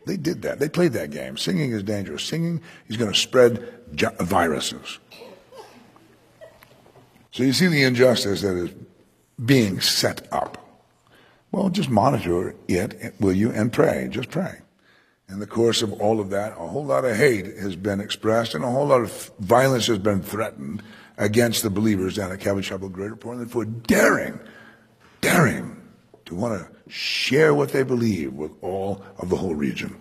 They did that. They played that game. Singing is dangerous. Singing is going to spread viruses. So you see the injustice that is being set up. Well, just monitor it, will you, and pray. Just pray. In the course of all of that, a whole lot of hate has been expressed and a whole lot of violence has been threatened against the believers down at Calvary Chapel Greater Portland for daring to want to share what they believe with all of the whole region.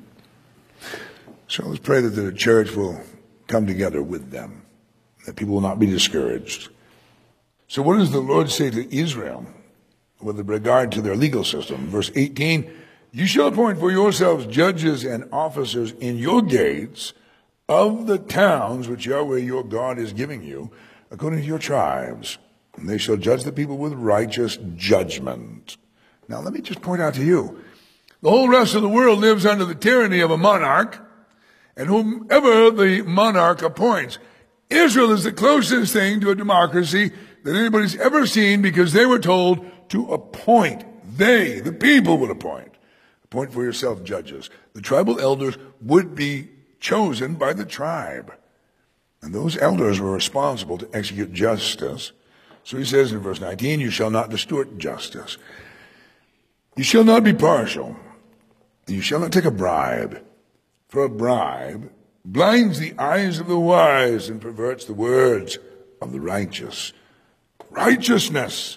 So let's pray that the church will come together with them, that people will not be discouraged. So what does the Lord say to Israel with regard to their legal system? Verse 18, you shall appoint for yourselves judges and officers in your gates of the towns which Yahweh your God is giving you, according to your tribes, and they shall judge the people with righteous judgment. Now let me just point out to you, the whole rest of the world lives under the tyranny of a monarch, and whomever the monarch appoints. Israel is the closest thing to a democracy that anybody's ever seen, because they were told to appoint. They, the people, would appoint. Appoint for yourself judges. The tribal elders would be chosen by the tribe. And those elders were responsible to execute justice. So he says in verse 19, you shall not distort justice. You shall not be partial. You shall not take a bribe. For a bribe blinds the eyes of the wise and perverts the words of the righteous. Righteousness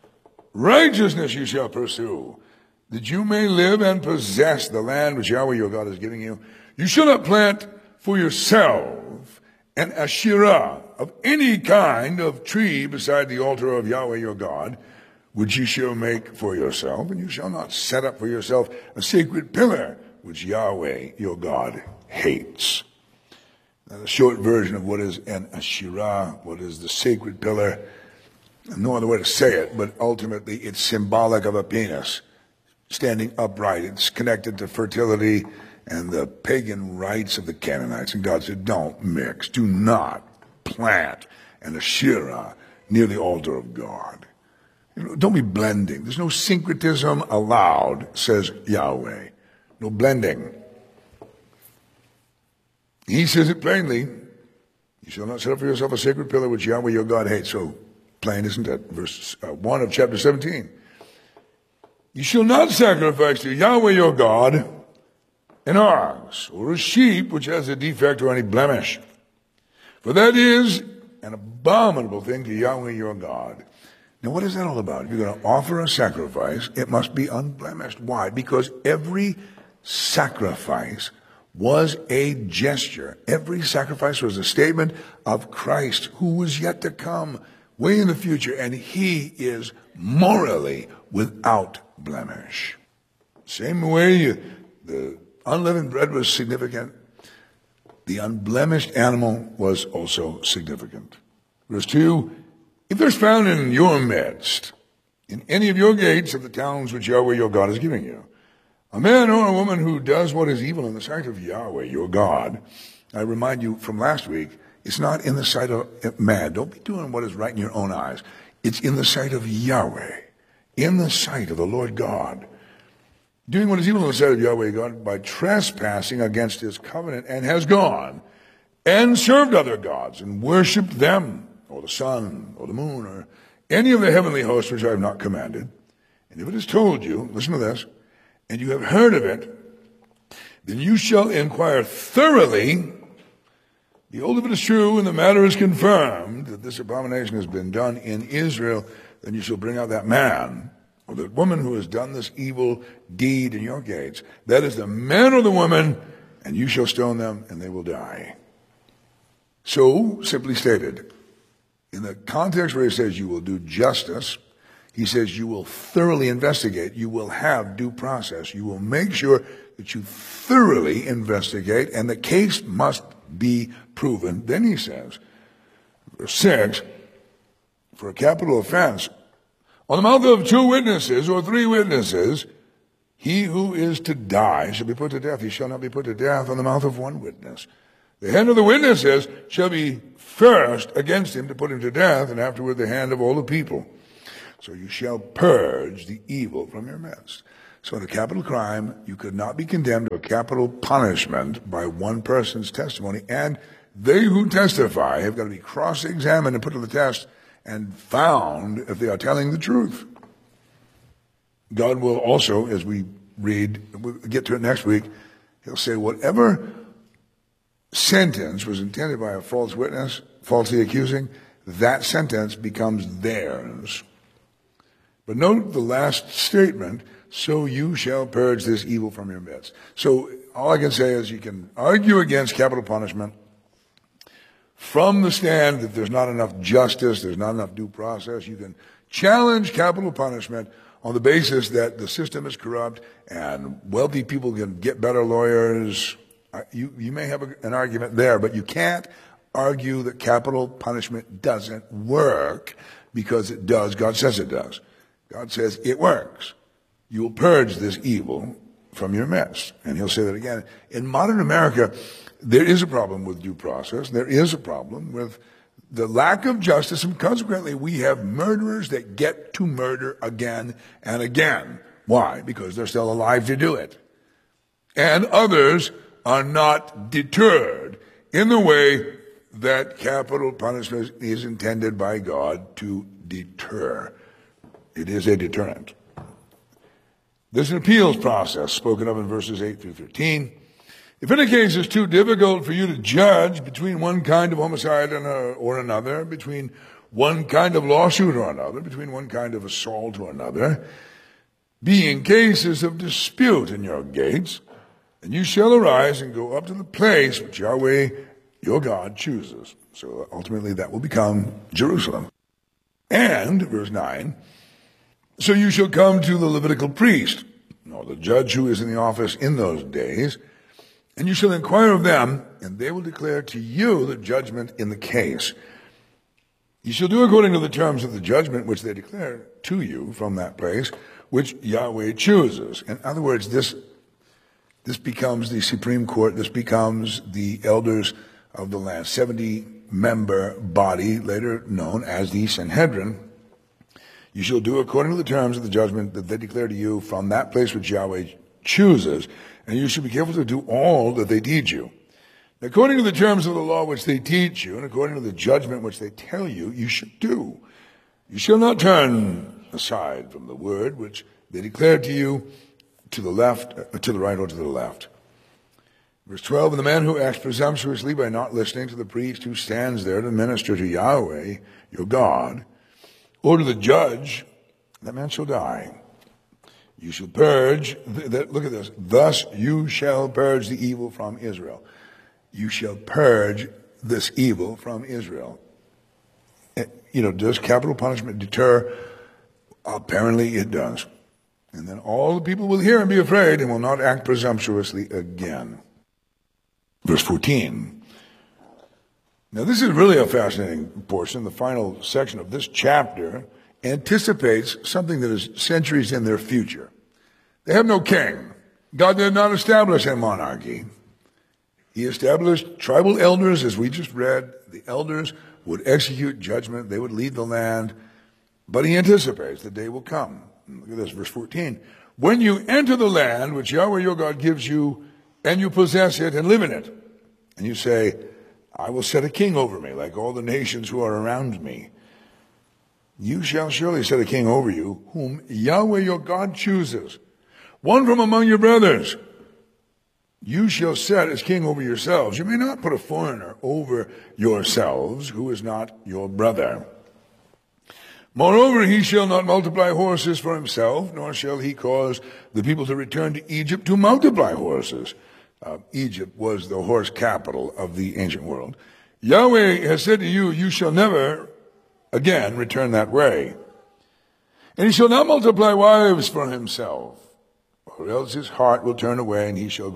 you shall pursue, that you may live and possess the land which Yahweh your God is giving you. You shall not plant for yourself an Asherah of any kind of tree beside the altar of Yahweh your God, which you shall make for yourself, and you shall not set up for yourself a sacred pillar, which Yahweh your God hates. Now, the short version of what is an Asherah, what is the sacred pillar, no other way to say it, but ultimately it's symbolic of a penis standing upright. It's connected to fertility and the pagan rites of the Canaanites. And God said, don't mix, do not plant an Asherah near the altar of God. Don't be blending. There's no syncretism allowed, says Yahweh. No blending. He says it plainly. You shall not set up for yourself a sacred pillar which Yahweh your God hates. So plain, isn't it? Verse 1 of chapter 17. You shall not sacrifice to Yahweh your God an ox or a sheep which has a defect or any blemish. For that is an abominable thing to Yahweh your God. Now, what is that all about? If you're going to offer a sacrifice, it must be unblemished. Why? Because every sacrifice was a gesture. Every sacrifice was a statement of Christ, who was yet to come, way in the future, and he is morally without blemish. Same way the unleavened bread was significant, the unblemished animal was also significant. Verse 2, if there's found in your midst, in any of your gates of the towns which Yahweh your God is giving you, a man or a woman who does what is evil in the sight of Yahweh your God, I remind you from last week, it's not in the sight of man. Don't be doing what is right in your own eyes. It's in the sight of Yahweh, in the sight of the Lord God. Doing what is evil in the sight of Yahweh God by trespassing against his covenant, and has gone and served other gods and worshipped them, or the sun, or the moon, or any of the heavenly hosts which I have not commanded. And if it is told you, listen to this, and you have heard of it, then you shall inquire thoroughly. Behold, if it is true, and the matter is confirmed, that this abomination has been done in Israel, then you shall bring out that man, or that woman who has done this evil deed in your gates. That is the man or the woman, and you shall stone them, and they will die. So, simply stated, in the context where he says you will do justice, he says you will thoroughly investigate. You will have due process. You will make sure that you thoroughly investigate, and the case must be proven. Then he says, verse 6, for a capital offense, on the mouth of 2 witnesses or 3 witnesses, he who is to die shall be put to death. He shall not be put to death on the mouth of 1 witness. The hand of the witnesses shall be first against him to put him to death, and afterward the hand of all the people. So you shall purge the evil from your midst. So in a capital crime, you could not be condemned to a capital punishment by one person's testimony, and they who testify have got to be cross-examined and put to the test and found if they are telling the truth. God will also, as we read, we'll get to it next week, he'll say whatever sentence was intended by a false witness, falsely accusing, that sentence becomes theirs. But note the last statement, so you shall purge this evil from your midst. So all I can say is you can argue against capital punishment from the stand that there's not enough justice, there's not enough due process. You can challenge capital punishment on the basis that the system is corrupt and wealthy people can get better lawyers. You may have an argument there, but you can't argue that capital punishment doesn't work because it does. God says it does. God says it works. You will purge this evil from your midst. And he'll say that again. In modern America, there is a problem with due process. There is a problem with the lack of justice, and consequently we have murderers that get to murder again and again. Why? Because they're still alive to do it. And others are not deterred in the way that capital punishment is intended by God to deter. It is a deterrent. There's an appeals process spoken of in verses 8 through 13. If any case is too difficult for you to judge between one kind of homicide or another, between one kind of lawsuit or another, between one kind of assault or another, being cases of dispute in your gates, and you shall arise and go up to the place which Yahweh your God chooses. So ultimately that will become Jerusalem. And, verse 9, so you shall come to the Levitical priest, or the judge who is in the office in those days, and you shall inquire of them, and they will declare to you the judgment in the case. You shall do according to the terms of the judgment which they declare to you from that place, which Yahweh chooses. In other words, this becomes the Supreme Court. This becomes the elders of the land, 70-member body, later known as the Sanhedrin. You shall do according to the terms of the judgment that they declare to you from that place which Yahweh chooses, and you shall be careful to do all that they teach you. According to the terms of the law which they teach you, and according to the judgment which they tell you, you should do. You shall not turn aside from the word which they declare to you to the left, to the right, or to the left. Verse 12, and the man who acts presumptuously by not listening to the priest who stands there to minister to Yahweh, your God, or to the judge, that man shall die. You shall purge, look at this, thus you shall purge the evil from Israel. You shall purge this evil from Israel. Does capital punishment deter? Apparently it does. And then all the people will hear and be afraid and will not act presumptuously again. Verse 14. Now this is really a fascinating portion. The final section of this chapter anticipates something that is centuries in their future. They have no king. God did not establish a monarchy. He established tribal elders, as we just read. The elders would execute judgment. They would lead the land. But he anticipates the day will come. Look at this, verse 14. When you enter the land which Yahweh your God gives you, and you possess it and live in it, and you say, I will set a king over me, like all the nations who are around me. You shall surely set a king over you, whom Yahweh your God chooses, one from among your brothers. You shall set as king over yourselves. You may not put a foreigner over yourselves, who is not your brother. Moreover, he shall not multiply horses for himself, nor shall he cause the people to return to Egypt to multiply horses. Egypt was the horse capital of the ancient world. Yahweh has said to you, you shall never again return that way. And he shall not multiply wives for himself, or else his heart will turn away, and he shall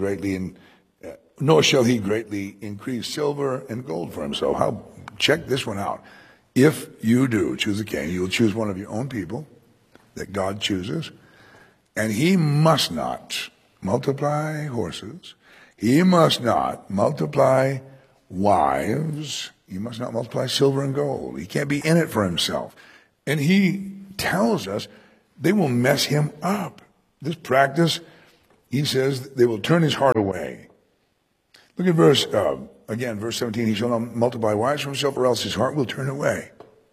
nor shall he greatly increase silver and gold for himself. Check this one out. If you do choose a king, you'll choose one of your own people that God chooses, and he must not multiply horses. He must not multiply wives. He must not multiply silver and gold. He can't be in it for himself. And he tells us they will mess him up. this practice, he says, they will turn his heart away. Look at verse 17. He shall not multiply wives for himself, or else his heart will turn away.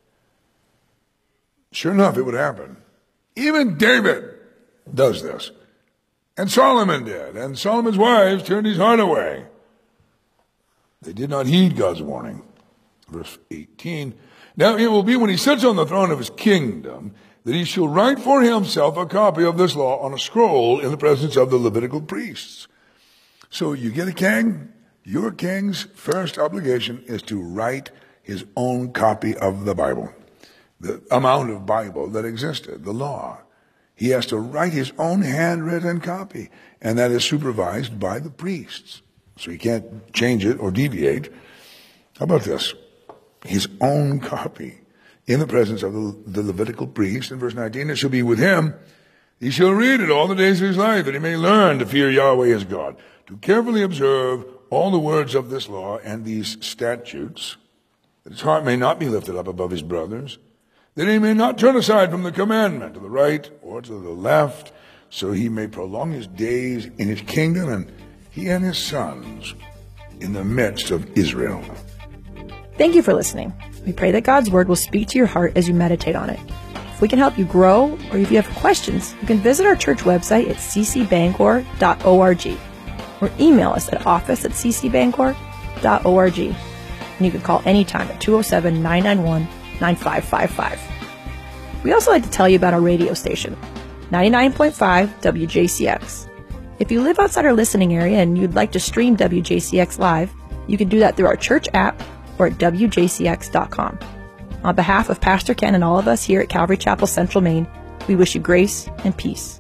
Sure enough, it would happen. Even David does this. And Solomon did. And Solomon's wives turned his heart away. They did not heed God's warning. Verse 18. Now it will be when he sits on the throne of his kingdom that he shall write for himself a copy of this law on a scroll in the presence of the Levitical priests. So you get a king, your king's first obligation is to write his own copy of the Bible. The amount of Bible that existed, the law. He has to write his own handwritten copy, and that is supervised by the priests. So he can't change it or deviate. How about this? His own copy in the presence of the Levitical priest. In verse 19, it shall be with him. He shall read it all the days of his life, that he may learn to fear Yahweh his God, to carefully observe all the words of this law and these statutes, that his heart may not be lifted up above his brothers, that he may not turn aside from the commandment to the right or to the left, so he may prolong his days in his kingdom, and he and his sons in the midst of Israel. Thank you for listening. We pray that God's word will speak to your heart as you meditate on it. If we can help you grow, or if you have questions, you can visit our church website at ccbangor.org or email us at office@ccbangor.org. And you can call anytime at 207-991-9555. We also like to tell you about our radio station, 99.5 WJCX. If you live outside our listening area and you'd like to stream WJCX live, you can do that through our church app or at WJCX.com. On behalf of Pastor Ken and all of us here at Calvary Chapel Central Maine, we wish you grace and peace.